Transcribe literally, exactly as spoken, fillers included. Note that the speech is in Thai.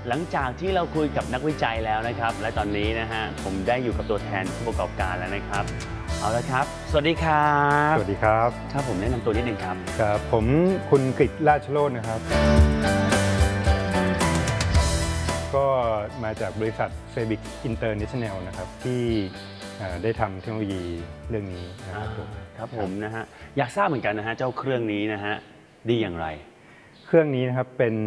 หลังจากที่เราคุยกับนักวิจัยแล้วนะครับและตอนนี้นะฮะผมได้อยู่กับตัวแทนผู้ประกอบการแล้วนะครับเอาละครับสวัสดีครับสวัสดีครับครับผมแนะนำตัวนิดนึงครับครับผมคุณกฤษราชโรจน์นะครับก็มาจากบริษัทเซบิกอินเตอร์เนชั่นแนลนะครับที่ได้ทำเทคโนโลยีเรื่องนี้นะครับผมครับผมนะฮะอยากทราบเหมือนกันนะฮะเจ้าเครื่องนี้นะฮะดีอย่างไรเครื่องนี้นะครับเป็น